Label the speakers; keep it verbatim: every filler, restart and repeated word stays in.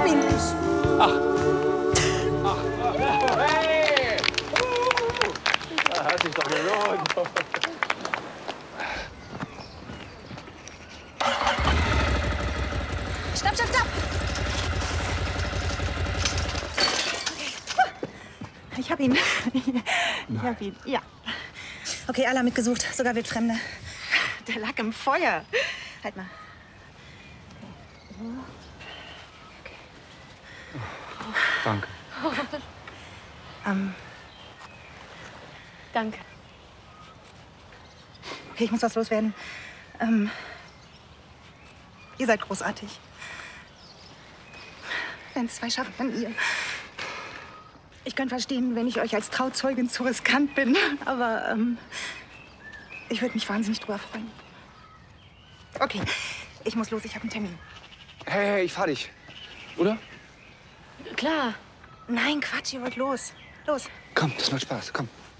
Speaker 1: hab ihn.
Speaker 2: Ach. Ach. Hey! Das hat sich doch gelohnt.
Speaker 1: Stopp, stopp, stopp! Okay. Ich hab ihn. Ich hab ihn, ja. Okay, alle haben mitgesucht, sogar Wildfremde. Der lag im Feuer. Halt mal. Okay.
Speaker 2: Oh, danke.
Speaker 1: Ähm.
Speaker 3: Danke.
Speaker 1: Okay, ich muss was loswerden. Ähm. Ihr seid großartig. Wenn es zwei schaffen, dann ihr. Ich könnte verstehen, wenn ich euch als Trauzeugin zu riskant bin, aber ähm, ich würde mich wahnsinnig drüber freuen. Okay, ich muss los, ich habe einen Termin.
Speaker 2: Hey, hey, ich fahr dich. Oder?
Speaker 3: Klar.
Speaker 1: Nein, Quatsch, ihr wollt los. Los.
Speaker 2: Komm, das macht Spaß, komm.